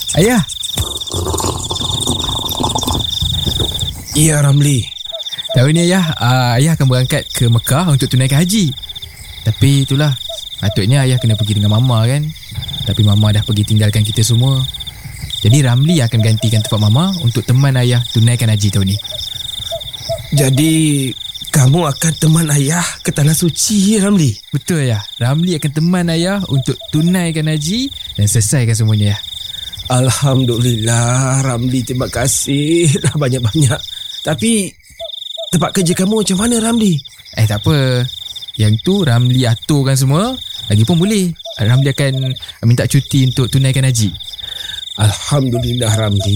Ayah. Ya, Ramli. Tahun ni ayah, ayah akan berangkat ke Mekah untuk tunaikan haji. Tapi itulah, patutnya ayah kena pergi dengan Mama kan. Tapi Mama dah pergi tinggalkan kita semua. Jadi Ramli akan gantikan tempat Mama untuk teman ayah tunaikan haji tahun ni. Jadi kamu akan teman ayah ke Tanah Suci, Ramli? Betul ayah. Ramli akan teman ayah untuk tunaikan haji dan selesaikan semuanya ya. Alhamdulillah, Ramli, terima kasih dah banyak-banyak. Tapi tempat kerja kamu macam mana, Ramli? Tak apa. Yang tu Ramli aturkan semua. Lagipun boleh, Ramli akan minta cuti untuk tunaikan haji. Alhamdulillah, Ramli.